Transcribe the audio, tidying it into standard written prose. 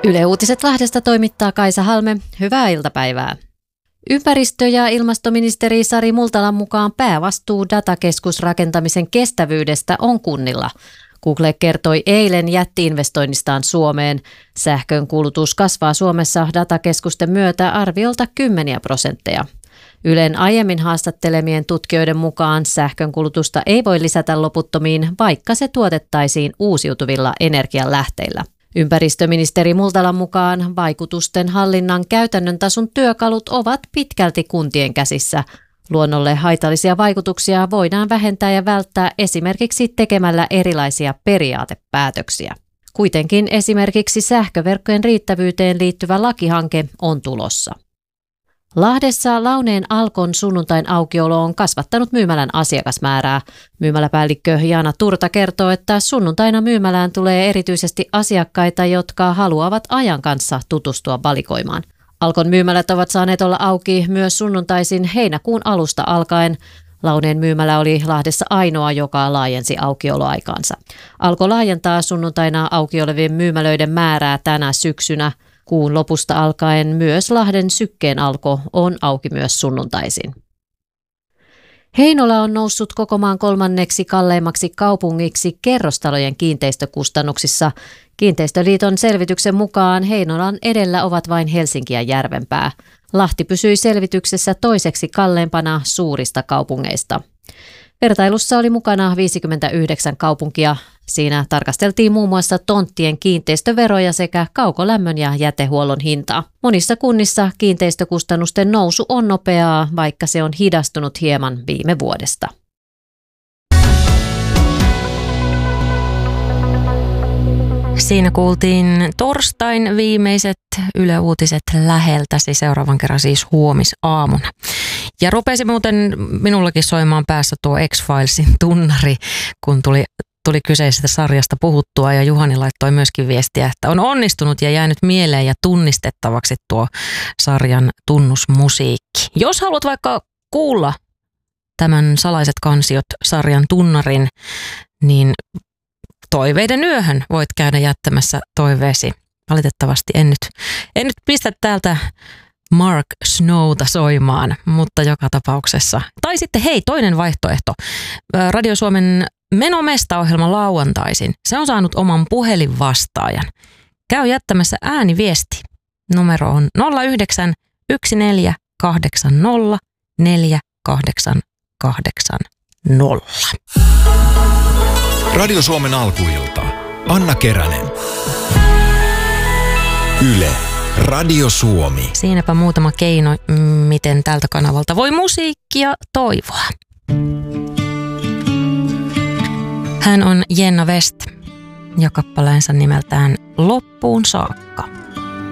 Yle Uutiset Lahdesta toimittaa Kaisa Halme. Hyvää iltapäivää. Ympäristö- ja ilmastoministeri Sari Multalan mukaan päävastuu datakeskusrakentamisen kestävyydestä on kunnilla. Google kertoi eilen jätti-investoinnistaan Suomeen. Sähkön kulutus kasvaa Suomessa datakeskusten myötä arviolta 10%. Ylen aiemmin haastattelemien tutkijoiden mukaan sähkön kulutusta ei voi lisätä loputtomiin, vaikka se tuotettaisiin uusiutuvilla energianlähteillä. Ympäristöministeri Multalan mukaan vaikutusten hallinnan käytännön tason työkalut ovat pitkälti kuntien käsissä. Luonnolle haitallisia vaikutuksia voidaan vähentää ja välttää esimerkiksi tekemällä erilaisia periaatepäätöksiä. Kuitenkin esimerkiksi sähköverkkojen riittävyyteen liittyvä lakihanke on tulossa. Lahdessa Launeen Alkon sunnuntain aukiolo on kasvattanut myymälän asiakasmäärää. Myymäläpäällikkö Jaana Turta kertoo, että sunnuntaina myymälään tulee erityisesti asiakkaita, jotka haluavat ajan kanssa tutustua valikoimaan. Alkon myymälät ovat saaneet olla auki myös sunnuntaisin heinäkuun alusta alkaen. Launeen myymälä oli Lahdessa ainoa, joka laajensi aukioloaikaansa. Alko laajentaa sunnuntaina auki olevien myymälöiden määrää tänä syksynä. Kuun lopusta alkaen myös Lahden Sykkeen Alko on auki myös sunnuntaisin. Heinola on noussut koko maan 3. kalleimmaksi kaupungiksi kerrostalojen kiinteistökustannuksissa. Kiinteistöliiton selvityksen mukaan Heinolan edellä ovat vain Helsinki ja Järvenpää. Lahti pysyi selvityksessä 2. kalleimpana suurista kaupungeista. Vertailussa oli mukana 59 kaupunkia. Siinä tarkasteltiin muun muassa tonttien kiinteistöveroja sekä kaukolämmön ja jätehuollon hintaa. Monissa kunnissa kiinteistökustannusten nousu on nopeaa, vaikka se on hidastunut hieman viime vuodesta. Siinä kuultiin torstain viimeiset Yle Uutiset läheltäsi, seuraavan kerran siis huomisaamuna. Ja rupesi muuten minullakin soimaan päässä tuo X-Filesin tunnari, kun tuli kyseisestä sarjasta puhuttua, ja Juhani laittoi myöskin viestiä, että on onnistunut ja jäänyt mieleen ja tunnistettavaksi tuo sarjan tunnusmusiikki. Jos haluat vaikka kuulla tämän Salaiset kansiot -sarjan tunnarin, niin Toiveiden yöhön voit käydä jättämässä toiveesi. Valitettavasti en nyt pistä täältä Mark Snowta soimaan, mutta joka tapauksessa. Tai sitten hei, toinen vaihtoehto. Radio Suomen Menomesta-ohjelma lauantaisin. Se on saanut oman puhelinvastaajan. Käy jättämässä ääniviesti. Numero on 09 1480 4880. Radio Suomen alkuilta. Anna Keränen. Yle. Radio Suomi. Siinäpä muutama keino, miten tältä kanavalta voi musiikkia toivoa. Hän on Jenna West ja kappaleensa nimeltään Loppuun saakka.